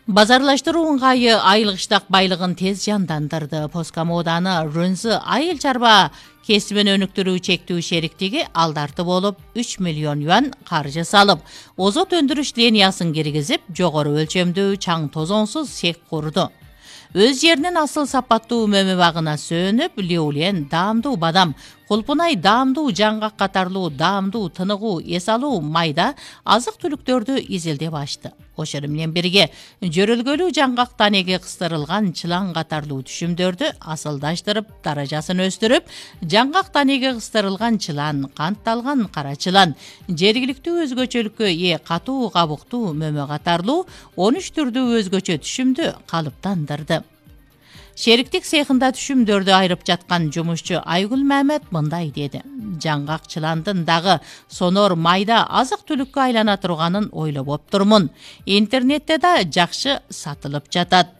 Базарлаштыруу ыңгайы айыл кыштак байлыгын тез жандандырды. Поском ооданы Рөнзі айыл чарба кесибин өнүктүрүү чектүү шериктиги алдарты болуп 3 миллион юан каржы салып, озот өндүрүш линиясын киргизип, жогору өлчөмдүү чаң тозоңсуз цех курду. Өз жеринин асыл сапаттуу мөмө багына сөнүп, леулен даамдуу бадам, кулпунай даамдуу жаңгак катарлуу даамдуу тыныгуу эс алуу майда азык түлүктөрдү изилдеп ачты. Ошол менен бирге жөрөлгөлүү жаңгак танеге кыстырылган чылан катарлуу түшүмдөрдү асылдаштырып, даражасын өстүрүп, жаңгак танеге кыстырылган чылан, кантталган кара чылан, жергиликтүү өзгөчөлүккө ээ катуу кабуктуу мөмө катарлуу 13 түрдүү өзгөчө түшүмдү калыптандырды. Шериктик цехында түшүмдөрдү айрып жаткан жумушчу Айгүл Мамет мындай деди: жаңгак чыландын дагы сонор майда азык түлүккө айлана турганын ойлоп оптурмун. Интернетте да жакшы сатылып жатат.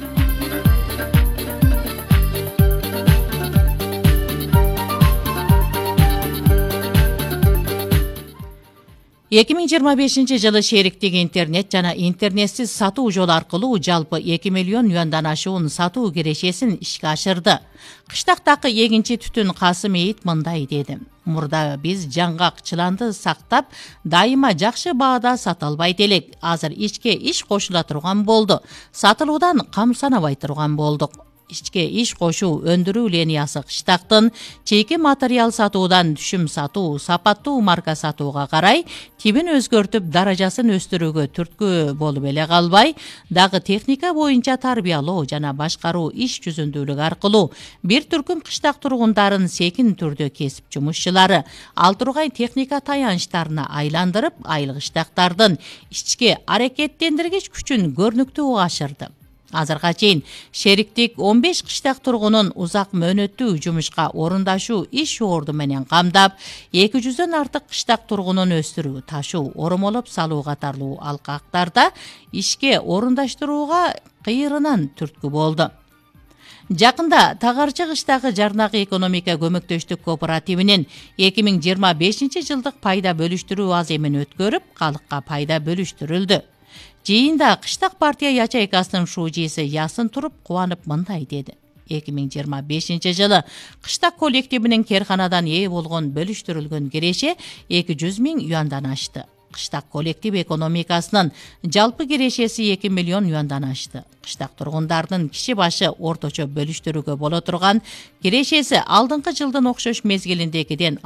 2025 жылы шериктик интернет жана интернетсиз сатуу жолу аркылуу жалпы 2 миллион юандан ашуун сатуу кирешесин ишке ашырды. Кыштактагы эгинчи түтүн Касым Эйит мындай деди: мурда биз жаңгак чыланды сактап, дайыма жакшы баада сата албайт элек. Азыр ичке иш кошула турган болду. Сатылуудан кам санабай турган болдук. Ичке иш кошуу өндүрүү линиясы кыштактын чейки материал сатуудан түшүм сатуу, сапаттуу марка сатууга карай тибин өзгөртүп, даражасын өстүрүүгө түрткү болуп эле калбай, дагы техника боюнча тарбиялоо жана башкаруу иш жүзүндүүлүк аркылуу бир түркүм кыштак тургундарын секин түрдө кесип жумушчулары ал тургай техника таянычтарына айландырып, айыл кыштактардын ичке аракеттендиргич күчүн көрүнүктүү ашырды. Азырга чейин шериктик 15 кыштак тургунун узак мөөнөттүү жумушка орундашуу иш орду менен камдап, 200дөн артык кыштак тургунун өстүрүү, ташуу, оромолоп салуу катарлуу алкактарда ишке орундаштырууга кыйырынан түрткү болду. Жакында Тагарчы кыштагы Жарнак экономика көмөктөштүк кооперативинин 2025 жылдык пайда бөлүштүрүү аземин өткөрүп, калыкка пайда бөлүштүрүлдү. Жыйында кыштак партия ячейкасынын шуучиси Ясын Туруп кубанып мындай деди: 2025 жылы кыштак коллективинин керканадан ээ болгон бөлүштүрүлгөн киреше 200 миң юандан ашты. Кыштак коллектив экономикасынын жалпы кирешеси 2 миллион юандан ашты. Кыштак тургундардын киши башы орточо бөлүштүрүүгө боло турган кирешеси алдыңкы жылдын окшош мезгилиндегиден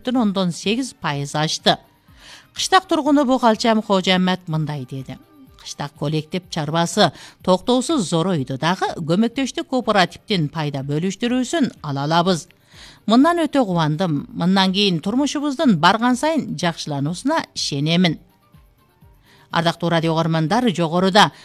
6,8% ашты. Кыштак тургуну Букалчам Кожоаммат мындай деди: кыштак коллектив чарбасы токтоосуз зоройду, дагы көмөктөштүк кооперативдин пайда бөлүштүрүүсүн ала алабыз. Мындан өтө кубандым. Мындан кийин турмушубуздун барган сайын жакшылануусуна ишенемин. Ардактуу радио көрөрмандар, жогоруда